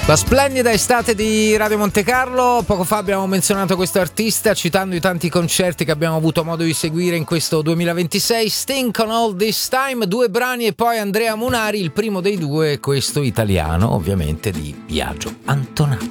La splendida estate di Radio Monte Carlo. Poco fa abbiamo menzionato questo artista citando i tanti concerti che abbiamo avuto modo di seguire in questo 2026. Sting con All This Time, 2 brani e poi Andrea Munari, il primo dei due, questo italiano ovviamente, di Biagio Antonacci.